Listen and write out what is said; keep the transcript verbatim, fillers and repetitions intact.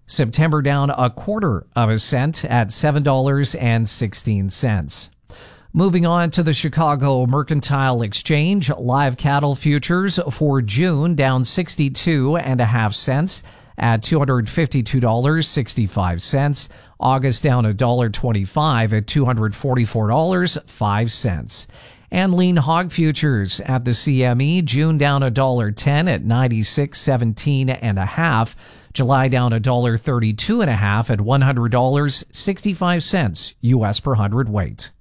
September down a quarter of a cent at seven dollars and sixteen cents. Moving on to the Chicago Mercantile Exchange, live cattle futures for June down sixty-two and a half cents at two hundred fifty-two dollars and sixty-five cents. August down one dollar and twenty-five cents at two hundred forty-four dollars and five cents. And lean hog futures at the C M E, June down one dollar and ten cents at ninety-six seventeen and a half. July down one dollar and thirty-two and a half at one hundred dollars and sixty-five cents U S per hundredweight.